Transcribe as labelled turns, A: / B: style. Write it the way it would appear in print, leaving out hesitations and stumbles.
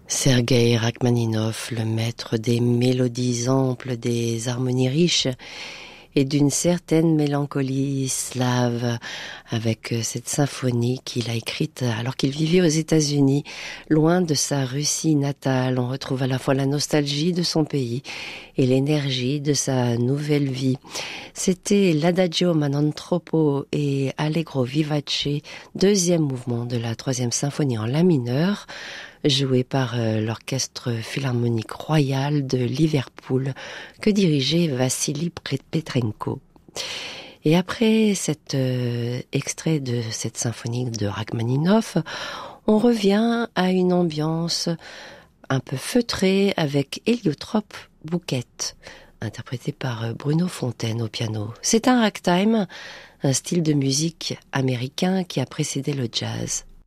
A: Sergueï Rachmaninov, le maître des mélodies amples, des harmonies riches et d'une certaine mélancolie slave, avec cette symphonie qu'il a écrite alors qu'il vivait aux États-Unis, loin de sa Russie natale. On retrouve à la fois la nostalgie de son pays et l'énergie de sa nouvelle vie. C'était l'Adagio Manon Troppo et Allegro Vivace, deuxième mouvement de la troisième symphonie en la mineur, joué par l'Orchestre Philharmonique Royal de Liverpool, que dirigeait Vassili Petrenko. Et après cet extrait de cette symphonie de Rachmaninov, on revient à une ambiance un peu feutrée avec Héliotrope Bouquet, interprété par Bruno Fontaine au piano. C'est un ragtime, un style de musique américain qui a précédé le jazz.